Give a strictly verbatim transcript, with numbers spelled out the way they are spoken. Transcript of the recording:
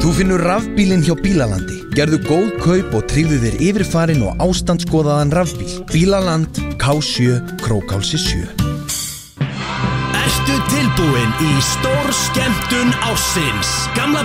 Þú finnur rafbílinn hjá Bílalandi. Gerðu góð kaup og tryggðu þér yfirfarinn og ástandsskoðaðan rafbíl. Bílaland, K sjö, Krókhálsi sjö. Ertu tilbúin í stór skemmtun ársins? Gamla